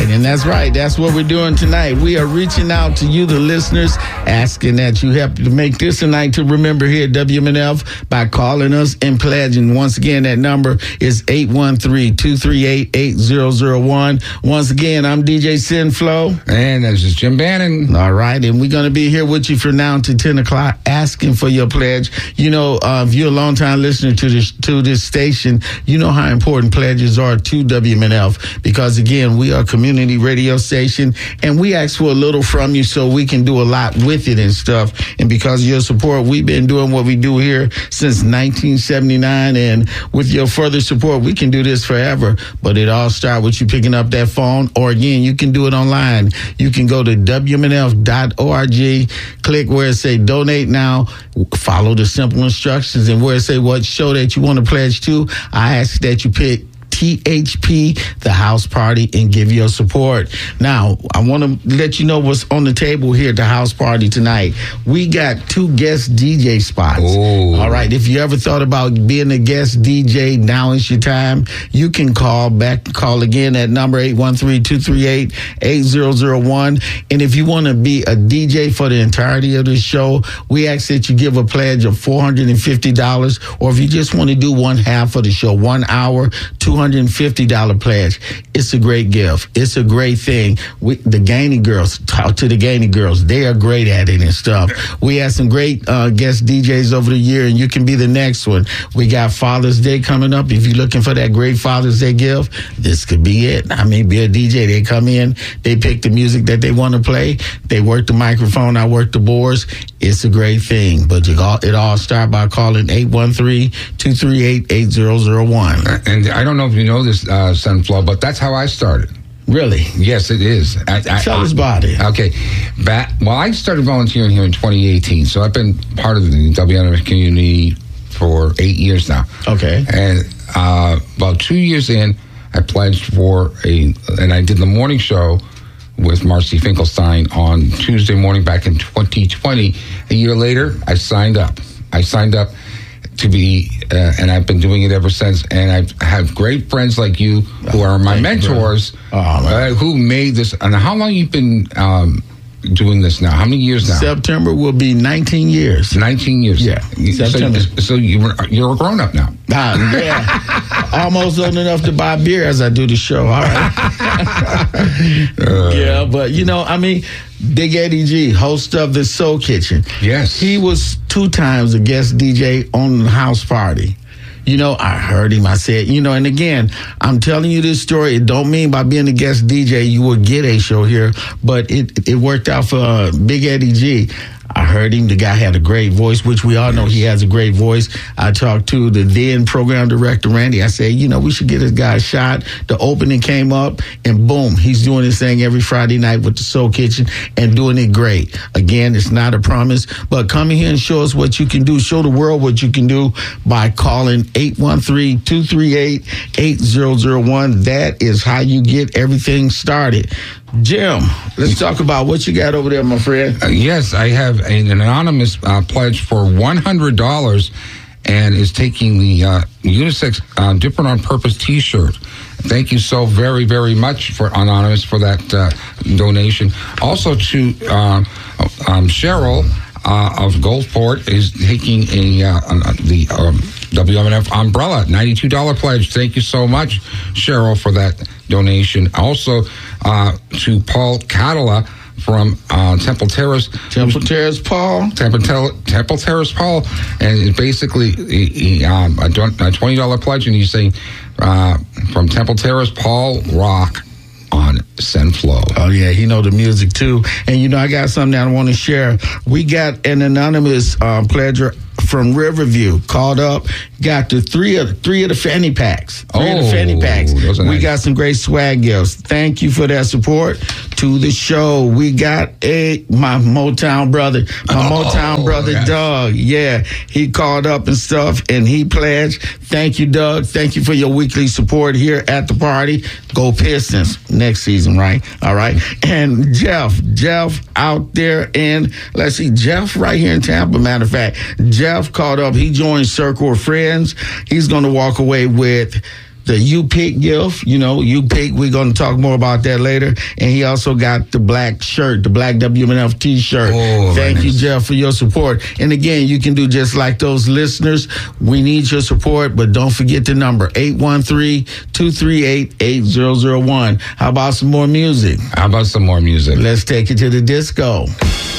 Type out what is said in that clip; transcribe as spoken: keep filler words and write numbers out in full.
right, and that's right. That's what we're doing tonight. We are reaching out to you, the listeners, asking that you help to make this a night to remember here at W M N F by calling us and pledging. Once again, that number is eight one three, two three eight, eight zero zero one. Once again, I'm D J Sin Flow. And this is Jim Bannon. All right, and we're going to be here with you from now to ten o'clock asking for your pledge. You know, uh, if you're a long-time listener to this, to this station, you know how important pledges are to W M N F because, again, we are a community radio station, and we ask for a little from you so we can do a lot with it and stuff. And because of your support, we've been doing what we do here since nineteen seventy-nine, and with your further support, we can do this forever. But it all starts with you picking up that phone, or, again, you can do it online. You can go to W M N F dot org, click where it say donate now, follow the simple instructions, and where it say what show that you want to pledge to, I ask that you pick T H P, the house party, and give your support. Now, I want to let you know what's on the table here at the house party tonight. We got two guest D J spots. Ooh. All right. If you ever thought about being a guest D J, now is your time. You can call back, call again at number eight one three, two three eight, eight zero zero one. And if you want to be a D J for the entirety of the show, we ask that you give a pledge of four hundred fifty dollars, or if you just want to do one half of the show, one hour, two hundred fifty dollars pledge. It's a great gift. It's a great thing. We, the Gainey girls, talk to the Gainey girls. They are great at it and stuff. We had some great uh, guest D Js over the year, and you can be the next one. We got Father's Day coming up. If you're looking for that great Father's Day gift, this could be it. I mean, be a D J. They come in, they pick the music that they want to play. They work the microphone. I work the boards. It's a great thing. But you all, it all starts by calling eight one three, two three eight, eight zero zero one. And I don't know if you know this, uh, Sunflow, but that's how I started. Really? Yes, it is. I, I, Tell us about it. Okay. Back, well, I started volunteering here in twenty eighteen, so I've been part of the W M N F community for eight years now. Okay. And uh, about two years in, I pledged for a, and I did the morning show with Marcy Finkelstein on Tuesday morning back in twenty twenty. A year later, I signed up. I signed up to be, uh, and I've been doing it ever since. And I have great friends like you who are my mentors, oh, uh, who made this. And how long you been um, doing this now? How many years now? September will be nineteen years. nineteen years. Yeah. September. So, so you're, you're a grown up now. Ah, yeah. Almost old enough to buy beer as I do the show. All right. uh, yeah, but you know, I mean, Big Eddie G, host of the Soul Kitchen. Yes. He was two times a guest D J on the house party. You know, I heard him. I said, you know, and again, I'm telling you this story. It don't mean by being a guest D J you will get a show here, but it it worked out for uh, Big Eddie G. I heard him. The guy had a great voice, which we all know he has a great voice. I talked to the then program director, Randy. I said, you know, we should get this guy a shot. The opening came up, and boom, he's doing his thing every Friday night with the Soul Kitchen and doing it great. Again, it's not a promise, but come in here and show us what you can do. Show the world what you can do by calling eight one three, two three eight, eight zero zero one. That is how you get everything started. Jim, let's talk about what you got over there, my friend. Uh, yes, I have an anonymous uh, pledge for one hundred dollars and is taking the uh, unisex uh, Different on Purpose t-shirt. Thank you so very, very much for Anonymous for that uh, donation. Also to uh, um, Cheryl uh, of Gulfport is taking a uh, uh, the um, W M N F umbrella, ninety-two dollars pledge. Thank you so much, Cheryl, for that donation. Also uh, to Paul Catala from uh, Temple Terrace. Temple Terrace Paul. Temple, Temple Terrace Paul. And it's basically he, he, um, a twenty dollars pledge, and he's saying uh, from Temple Terrace, Paul Rock on Send Flow. Oh, yeah, he know the music, too. And, you know, I got something that I want to share. We got an anonymous uh, pledger from Riverview called up, got the three of the, three of the fanny packs. Three oh, of the fanny packs. We nice. got some great swag gifts. Thank you for that support to the show. We got a my Motown brother, my oh, Motown brother, gosh. Doug. Yeah, he called up and stuff, and he pledged. Thank you, Doug. Thank you for your weekly support here at the party. Go Pistons next season, right? All right. And Jeff, Jeff out there in, let's see, Jeff right here in Tampa, matter of fact. Jeff called up. He joined Circle of Friends. He's going to walk away with the You Pick gift. You know, You Pick, we're going to talk more about that later. And he also got the black shirt, the black W M N F t-shirt. Oh, Thank nice. you, Jeff, for your support. And again, you can do just like those listeners. We need your support, but don't forget the number, eight one three, two three eight, eight zero zero one. How about some more music? How about some more music? Let's take it to the disco.